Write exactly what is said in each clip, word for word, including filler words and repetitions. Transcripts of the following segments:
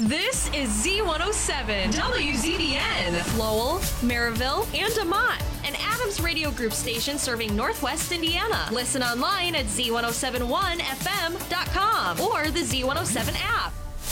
This is Z one oh seven, W Z B N, Lowell, Maryville, and DeMont, an Adams Radio Group station serving Northwest Indiana. Listen online at Z one oh seven one F M dot com or the Z one oh seven app.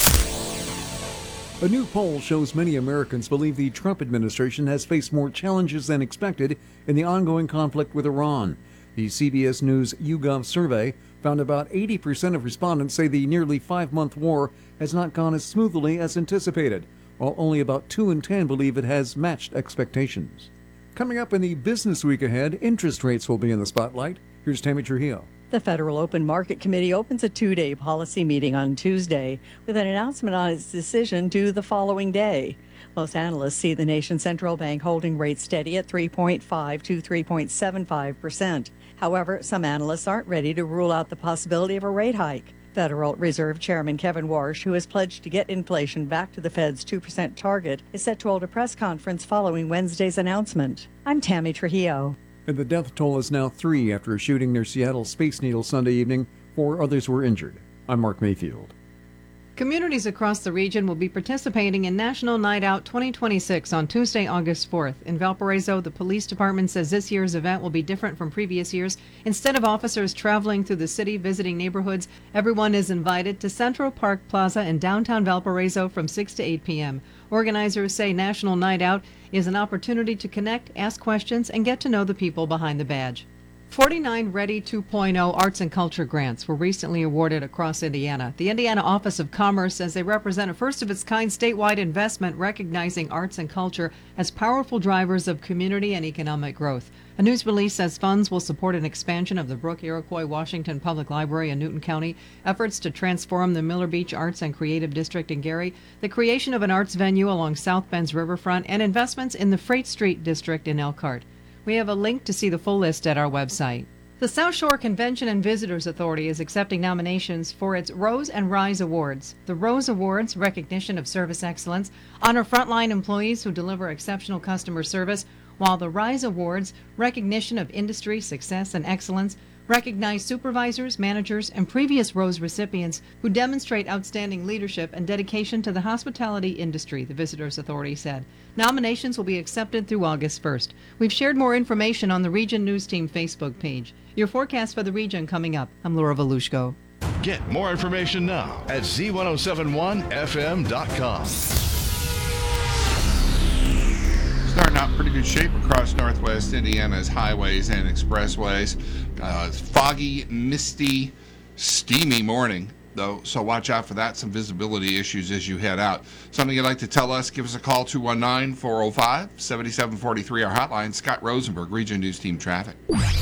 A new poll shows many Americans believe the Trump administration has faced more challenges than expected in the ongoing conflict with Iran. The C B S News YouGov survey found about eighty percent of respondents say the nearly five-month war has not gone as smoothly as anticipated, while only about two in ten believe it has matched expectations. Coming up in the business week ahead, interest rates will be in the spotlight. Here's Tammy Trujillo. The Federal Open Market Committee opens a two-day policy meeting on Tuesday with an announcement on its decision due the following day. Most analysts see the nation's central bank holding rates steady at three point five to three point seven five percent. However, some analysts aren't ready to rule out the possibility of a rate hike. Federal Reserve Chairman Kevin Warsh, who has pledged to get inflation back to the Fed's two percent target, is set to hold a press conference following Wednesday's announcement. I'm Tammy Trujillo. And the death toll is now three after a shooting near Seattle Space Needle Sunday evening. Four others were injured. I'm Mark Mayfield. Communities across the region will be participating in National Night Out twenty twenty-six on Tuesday, August fourth. In Valparaiso, the police department says this year's event will be different from previous years. Instead of officers traveling through the city visiting neighborhoods, everyone is invited to Central Park Plaza in downtown Valparaiso from six to eight p.m. Organizers say National Night Out is an opportunity to connect, ask questions, and get to know the people behind the badge. forty-nine Ready two point oh arts and culture grants were recently awarded across Indiana. The Indiana Office of Commerce says they represent a first-of-its-kind statewide investment recognizing arts and culture as powerful drivers of community and economic growth. A news release says funds will support an expansion of the Brook Iroquois Washington Public Library in Newton County, efforts to transform the Miller Beach Arts and Creative District in Gary, the creation of an arts venue along South Bend's riverfront, and investments in the Freight Street District in Elkhart. We have a link to see the full list at our website. The South Shore Convention and Visitors Authority is accepting nominations for its Rose and Rise Awards. The Rose Awards, recognition of service excellence, honor frontline employees who deliver exceptional customer service, while the Rise Awards, recognition of industry success and excellence, recognize supervisors, managers, and previous Rose recipients who demonstrate outstanding leadership and dedication to the hospitality industry, the Visitors Authority said. Nominations will be accepted through August first. We've shared more information on the Region News Team Facebook page. Your forecast for the region coming up. I'm Laura Volushko. Get more information now at Z ten seventy-one F M dot com. Starting out pretty good shape across northwest Indiana's highways and expressways. Uh, foggy, misty, steamy morning, though, so watch out for that. Some visibility issues as you head out. Something you'd like to tell us, give us a call, two one nine, four oh five, seven seven four three, our hotline. Scott Rosenberg, Region News Team Traffic.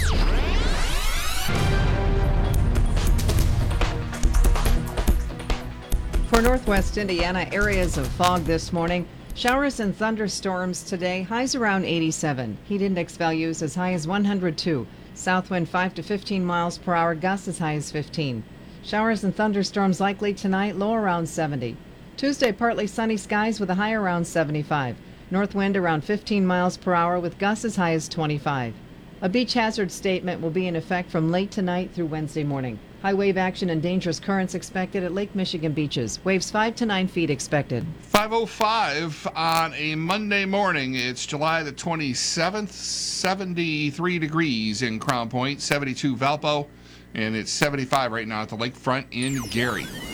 For northwest Indiana, areas of fog this morning. Showers and thunderstorms today, highs around eighty-seven. Heat index values as high as one hundred two. South wind five to fifteen miles per hour, gusts as high as fifteen. Showers and thunderstorms likely tonight, low around seventy. Tuesday, partly sunny skies with a high around seventy-five. North wind around fifteen miles per hour with gusts as high as twenty-five. A beach hazard statement will be in effect from late tonight through Wednesday morning. High wave action and dangerous currents expected at Lake Michigan beaches. Waves five to nine feet expected. five oh five on a Monday morning. It's July the twenty-seventh, seventy-three degrees in Crown Point, seventy-two Valpo, and it's seventy-five right now at the lakefront in Gary.